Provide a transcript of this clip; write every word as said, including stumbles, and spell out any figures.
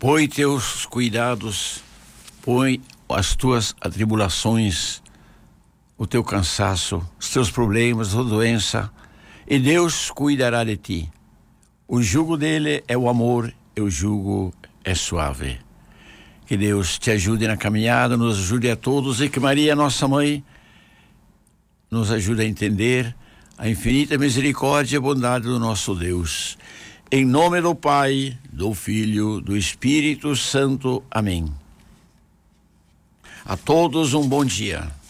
Põe teus cuidados, põe as tuas atribulações, o teu cansaço, os teus problemas, a tua doença, e Deus cuidará de ti. O jugo dele é o amor, e o jugo é suave. Que Deus te ajude na caminhada, nos ajude a todos, e que Maria, nossa mãe, nos ajude a entender a infinita misericórdia e bondade do nosso Deus. Em nome do Pai, do Filho, do Espírito Santo. Amém. A todos um bom dia.